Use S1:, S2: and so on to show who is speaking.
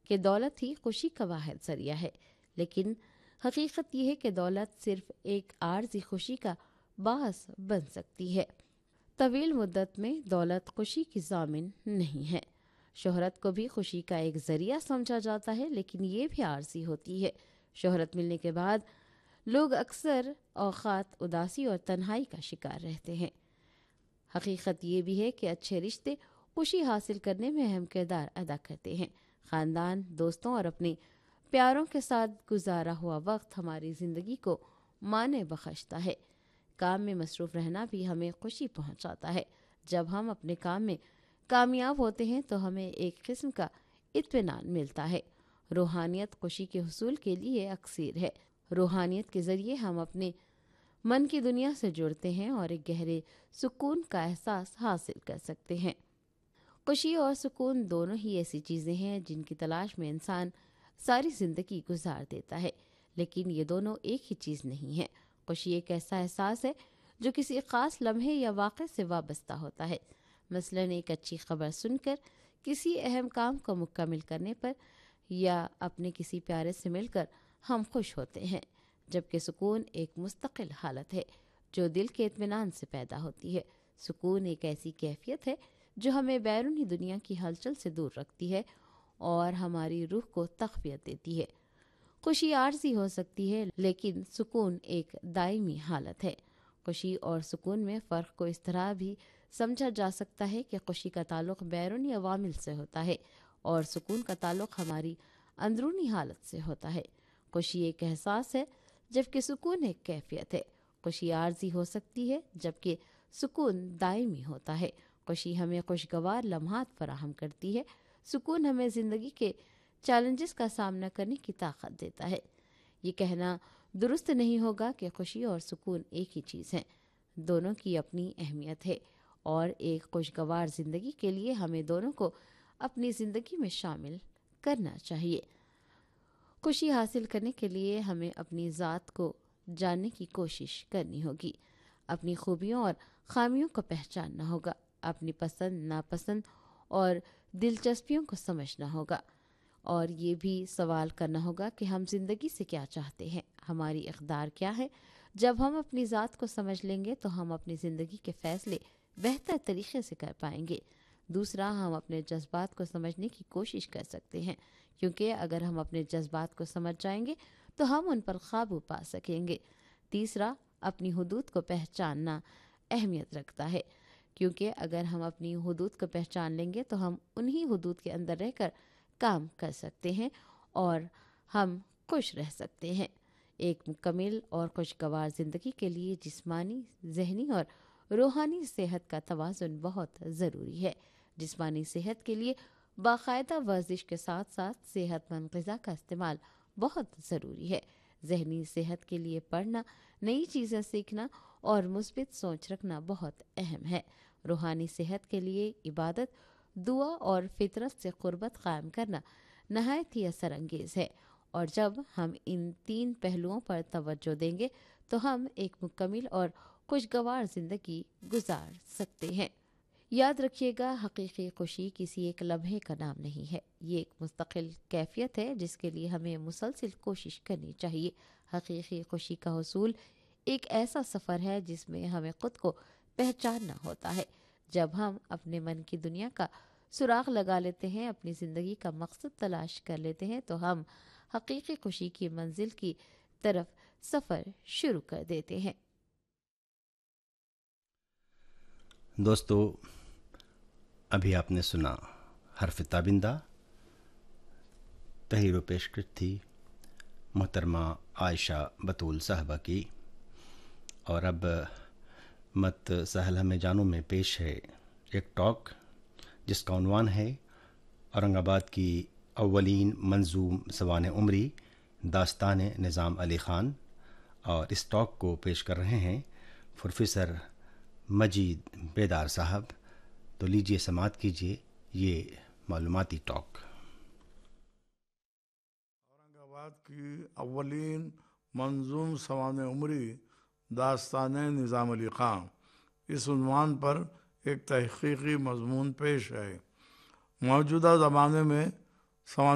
S1: کہ دولت ہی خوشی کا واحد ذریعہ ہے، لیکن حقیقت یہ ہے کہ دولت صرف ایک عارضی خوشی کا باعث بن سکتی ہے۔ طویل مدت میں دولت خوشی کی ضامن نہیں ہے۔ شہرت کو بھی خوشی کا ایک ذریعہ سمجھا جاتا ہے، لیکن یہ بھی عارضی ہوتی ہے۔ شہرت ملنے کے بعد لوگ اکثر اوقات اداسی اور تنہائی کا شکار رہتے ہیں۔ حقیقت یہ بھی ہے کہ اچھے رشتے خوشی حاصل کرنے میں اہم کردار ادا کرتے ہیں۔ خاندان، دوستوں اور اپنے پیاروں کے ساتھ گزارا ہوا وقت ہماری زندگی کو معنی بخشتا ہے۔ کام میں مصروف رہنا بھی ہمیں خوشی پہنچاتا ہے۔ جب ہم اپنے کام میں کامیاب ہوتے ہیں تو ہمیں ایک قسم کا اطمینان ملتا ہے۔ روحانیت خوشی کے حصول کے لیے اکسیر ہے۔ روحانیت کے ذریعے ہم اپنے من کی دنیا سے جڑتے ہیں اور ایک گہرے سکون کا احساس حاصل کر سکتے ہیں۔ خوشی اور سکون دونوں ہی ایسی چیزیں ہیں جن کی تلاش میں انسان ساری زندگی گزار دیتا ہے، لیکن یہ دونوں ایک ہی چیز نہیں ہے۔ خوشی ایک ایسا احساس ہے جو کسی خاص لمحے یا واقعے سے وابستہ ہوتا ہے۔ مثلاً ایک اچھی خبر سن کر، کسی اہم کام کو مکمل کرنے پر یا اپنے کسی پیارے سے مل کر ہم خوش ہوتے ہیں، جبکہ سکون ایک مستقل حالت ہے جو دل کے اطمینان سے پیدا ہوتی ہے۔ سکون ایک ایسی کیفیت ہے جو ہمیں بیرونی دنیا کی ہلچل سے دور رکھتی ہے اور ہماری روح کو تقویت دیتی ہے۔ خوشی عارضی ہو سکتی ہے، لیکن سکون ایک دائمی حالت ہے۔ خوشی اور سکون میں فرق کو اس طرح بھی سمجھا جا سکتا ہے کہ خوشی کا تعلق بیرونی عوامل سے ہوتا ہے اور سکون کا تعلق ہماری اندرونی حالت سے ہوتا ہے۔ خوشی ایک احساس ہے جبکہ سکون ایک کیفیت ہے۔ خوشی عارضی ہو سکتی ہے جبکہ سکون دائمی ہوتا ہے۔ خوشی ہمیں خوشگوار لمحات فراہم کرتی ہے، سکون ہمیں زندگی کے چیلنجز کا سامنا کرنے کی طاقت دیتا ہے۔ یہ کہنا درست نہیں ہوگا کہ خوشی اور سکون ایک ہی چیز ہیں۔ دونوں کی اپنی اہمیت ہے اور ایک خوشگوار زندگی کے لیے ہمیں دونوں کو اپنی زندگی میں شامل کرنا چاہیے۔ خوشی حاصل کرنے کے لیے ہمیں اپنی ذات کو جاننے کی کوشش کرنی ہوگی، اپنی خوبیوں اور خامیوں کو پہچاننا ہوگا، اپنی پسند ناپسند اور دلچسپیوں کو سمجھنا ہوگا، اور یہ بھی سوال کرنا ہوگا کہ ہم زندگی سے کیا چاہتے ہیں، ہماری اقدار کیا ہے۔ جب ہم اپنی ذات کو سمجھ لیں گے تو ہم اپنی زندگی کے فیصلے بہتر طریقے سے کر پائیں گے۔ دوسرا، ہم اپنے جذبات کو سمجھنے کی کوشش کر سکتے ہیں، کیونکہ اگر ہم اپنے جذبات کو سمجھ جائیں گے تو ہم ان پر قابو پا سکیں گے۔ تیسرا، اپنی حدود کو پہچاننا اہمیت رکھتا ہے، کیونکہ اگر ہم اپنی حدود کو پہچان لیں گے تو ہم انہی حدود کے اندر رہ کر کام کر سکتے ہیں اور ہم خوش رہ سکتے ہیں۔ ایک مکمل اور خوشگوار زندگی کے لیے جسمانی، ذہنی اور روحانی صحت کا توازن بہت ضروری ہے۔ جسمانی صحت کے لیے باقاعدہ ورزش کے ساتھ ساتھ صحت مند غذا کا استعمال بہت ضروری ہے۔ ذہنی صحت کے لیے پڑھنا، نئی چیزیں سیکھنا اور مثبت سوچ رکھنا بہت اہم ہے۔ روحانی صحت کے لیے عبادت، دعا اور فطرت سے قربت قائم کرنا نہایت ہی اثر انگیز ہے، اور جب ہم ان تین پہلوؤں پر توجہ دیں گے تو ہم ایک مکمل اور خوشگوار زندگی گزار سکتے ہیں۔ یاد رکھیے گا، حقیقی خوشی کسی ایک لمحے کا نام نہیں ہے، یہ ایک مستقل کیفیت ہے جس کے لیے ہمیں مسلسل کوشش کرنی چاہیے۔ حقیقی خوشی کا حصول ایک ایسا سفر ہے جس میں ہمیں خود کو پہچاننا ہوتا ہے۔ جب ہم اپنے من کی دنیا کا سراغ لگا لیتے ہیں، اپنی زندگی کا مقصد تلاش کر لیتے ہیں، تو ہم حقیقی خوشی کی منزل کی طرف سفر شروع کر دیتے ہیں۔
S2: دوستو، ابھی آپ نے سنا حرف تابندہ، تحریر و پیشکش تھی محترمہ عائشہ بطول صاحبہ کی، اور اب مت سہل ہمیں جانوں میں پیش ہے ایک ٹاک جس کا عنوان ہے اورنگ آباد کی اولین منظوم سوانح عمری داستان نظام علی خان، اور اس ٹاک کو پیش کر رہے ہیں پروفیسر مجید بیدار صاحب۔ تو لیجیے سماعت کیجیے یہ معلوماتی ٹاک۔
S3: اورنگ آباد کی اولین منظوم سوانح عمری داستان نظام علی خان، اس عنوان پر ایک تحقیقی مضمون پیش ہے۔ موجودہ زمانے میں سوانح